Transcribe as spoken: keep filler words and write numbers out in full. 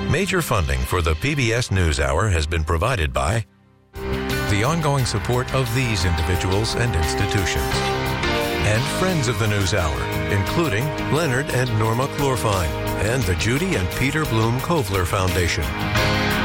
Major funding for the P B S NewsHour has been provided by the ongoing support of these individuals and institutions and friends of the NewsHour, including Leonard and Norma Chlorfine and the Judy and Peter Bloom Kovler Foundation.